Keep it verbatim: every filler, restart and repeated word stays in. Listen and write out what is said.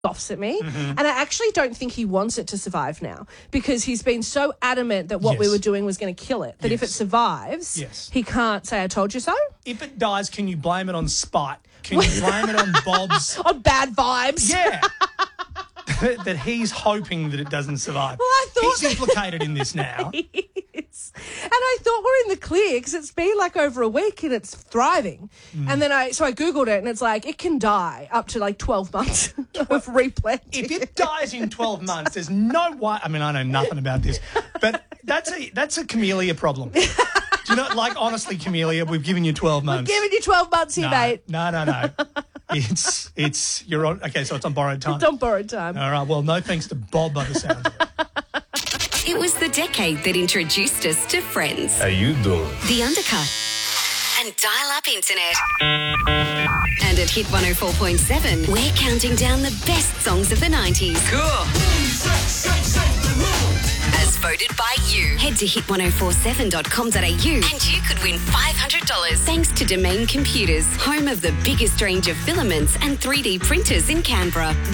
scoffs at me. Mm-hmm. And I actually don't think he wants it to survive now because he's been so adamant that what Yes. we were doing was going to kill it, that if it Yes. survives, Yes. he can't say, I told you so. If it dies, can you blame it on spite? Can you blame it on Bob's... On bad vibes. Yeah. that he's hoping that it doesn't survive. Well, I thought He's implicated in this now. Yes. And I thought we're in the clear because it's been like over a week and it's thriving. Mm. And then I, so I Googled it and it's like, it can die up to like twelve months of replanting. If it dies in twelve months, there's no way. I mean, I know nothing about this, but that's a that's a camellia problem. Do you know, like, honestly, camellia, we've given you twelve months. We've given you twelve months here, no, mate. No, no, no. It's, it's, you're on, okay, so it's on borrowed time. It's on borrowed time. All right, well, no thanks to Bob by the sound of it. It was the decade that introduced us to Friends. How you doing? The Undercut. And dial-up internet. And at Hit one oh four point seven, we're counting down the best songs of the nineties. Cool. As voted by you. Head to hit ten forty-seven dot com dot a u and you could win five hundred dollars thanks to Domain Computers, home of the biggest range of filaments and three D printers in Canberra.